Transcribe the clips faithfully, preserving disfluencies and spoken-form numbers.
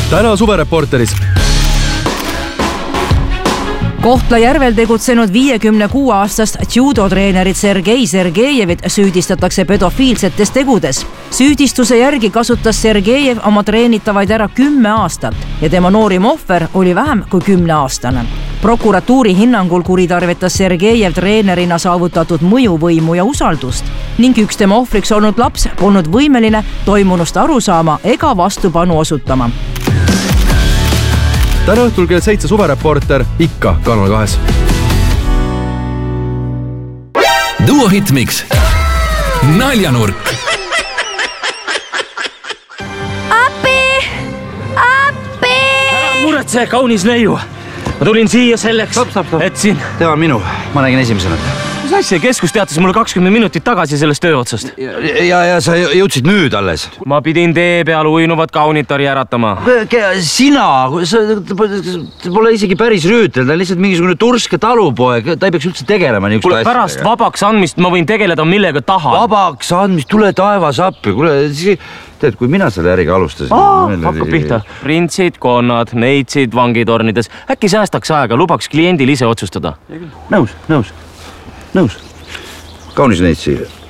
täna Suvereporteris. Kohtla-Järvel tegutsenud viiekümne kuue aastast judotreenerit Sergei Sergejevit süüdistatakse pedofiilsetes tegudes. Süüdistuse järgi kasutas Sergejev oma treenitavaid ära kümme aastat ja tema noorim ohver oli vähem kui kümne aastane. Prokuratuuri hinnangul kuritarvitas Sergejev treenerina saavutatud mõjuvõimu ja usaldust ning üks tema ohvriks olnud laps polnud võimeline toimunust aru saama ega vastupanu osutama. Täna õhtul kell seitse Suvereporter ikka Kanal kahes. Duo Hitmix. Naljanurk. Appi! Appi! Ära muretse, kaunis neiu. Ma tulin siia selleks, stop, stop, stop. Et siin... Tema minu, ma nägin esimesena. Mis asja, keskus teatas mulle kakskümmend minutit tagasi sellest töö otsast. Ja, ja, ja sa jõudsid nüüd alles. Ma pidin tee peal uinuvat kaunitari äratama. Sina, sa pole isegi päris rüütel, ta on lihtsalt mingisugune turske talupoeg, ta ei peaks üldse tegelema niisugust asjadega. Pärast vabaks andmist ma võin tegeleda millega tahan. Vabaks andmist, tule taevas appi. Kule, tead, kui mina selle äriga alustasin... Aa, hakkab pihta. Printsid, konnad, neitsid vangitornides. Äkki säästaks aega, lubaks kliendil ise otsustada. Nõus, nõus. Nõus. Kaunis neitsi.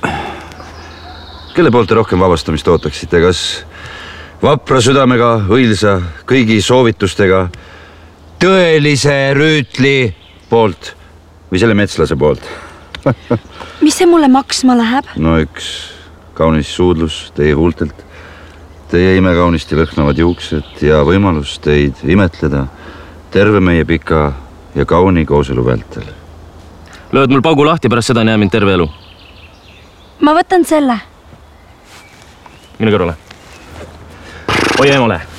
Kelle poolt te rohkem vabastamist ootaksite? Kas vapra südamega, õilsa, kõigi soovitustega, tõelise rüütli poolt või selle metslase poolt? Mis see mulle maksma läheb? No üks kaunis suudlus teie huultelt, teie imekaunisti lõhnavad juuksed ja võimalus teid imetleda terve meie pika ja kauni kooselu vältel. Lööd mul paugu lahti, pärast seda näe mind terve elu. Ma võtan selle. Mine kõrvale. Oi emale.